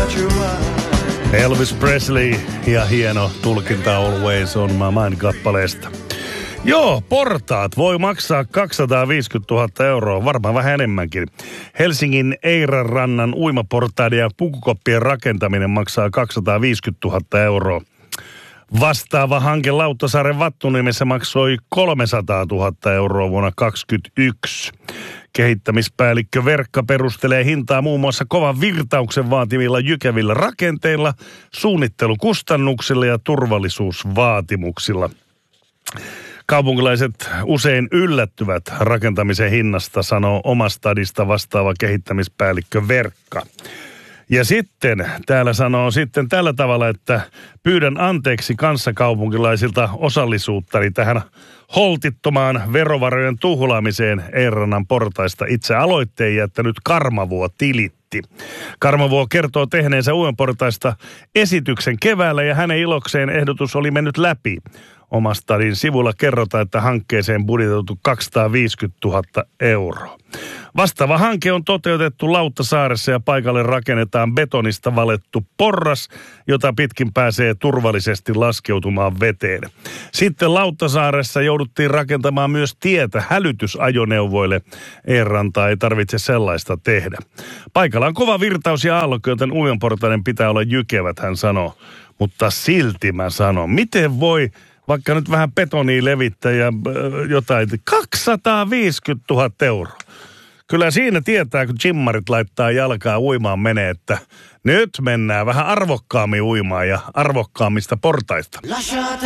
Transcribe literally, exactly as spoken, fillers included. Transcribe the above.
Elvis Presley ja hieno tulkinta Always on My Mind-kappaleesta. Joo, portaat voi maksaa kaksisataaviisikymmentätuhatta euroa, varmaan vähän enemmänkin. Helsingin Eiranrannan uimaportaiden ja pukukoppien rakentaminen maksaa kaksisataaviisikymmentätuhatta euroa. Vastaava hanke Lauttasaaren Vattunimessä maksoi kolmesataatuhatta euroa vuonna kaksituhattakaksikymmentäyksi. Kehittämispäällikkö Verkka perustelee hintaa muun muassa kovan virtauksen vaatimilla jykevillä rakenteilla, suunnittelukustannuksilla ja turvallisuusvaatimuksilla. Kaupunkilaiset usein yllättyvät rakentamisen hinnasta, sanoo Omastadista vastaava kehittämispäällikkö Verkka. Ja sitten täällä sanoo sitten tällä tavalla, että pyydän anteeksi kanssakaupunkilaisilta osallisuuttani tähän holtittomaan verovarojen tuhlaamiseen Eirannan portaista. Itse aloitteen jättänyt Karmavuo tilitti. Karmavuo kertoo tehneensä uimaportaista esityksen keväällä ja hänen ilokseen ehdotus oli mennyt läpi. Omastadin sivulla kerrotaan, että hankkeeseen budjetoitu kaksisataaviisikymmentätuhatta euroa. Vastaava hanke on toteutettu Lauttasaaressa ja paikalle rakennetaan betonista valettu porras, jota pitkin pääsee turvallisesti laskeutumaan veteen. Sitten Lauttasaaressa jouduttiin rakentamaan myös tietä hälytysajoneuvoille. Eirantaa ei tarvitse sellaista tehdä. Paikalla on kova virtaus ja aallokko, joten uimaportaiden pitää olla jykevät, hän sanoo. Mutta silti mä sanon, miten voi vaikka nyt vähän betonia levittää ja jotain, kaksisataaviisikymmentätuhatta euroa. Kyllä siinä tietää, kun jimmarit laittaa jalkaa uimaan menee, että nyt mennään vähän arvokkaammin uimaan ja arvokkaammista portaista.